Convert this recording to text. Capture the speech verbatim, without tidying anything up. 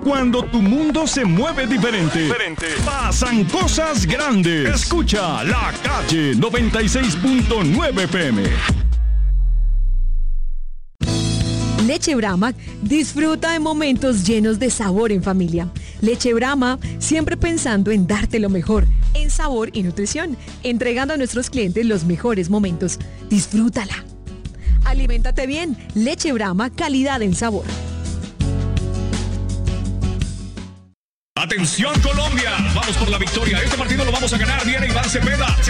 Cuando tu mundo se mueve diferente, diferente, pasan cosas grandes. Escucha La Calle noventa y seis punto nueve F M. Leche Brahma disfruta de momentos llenos de sabor en familia. Leche Brahma, siempre pensando en darte lo mejor en sabor y nutrición, entregando a nuestros clientes los mejores momentos. Disfrútala. Aliméntate bien. Leche Brahma, calidad en sabor. Atención Colombia, vamos por la victoria. Este partido lo vamos a ganar. Viene Iván Cepeda. Se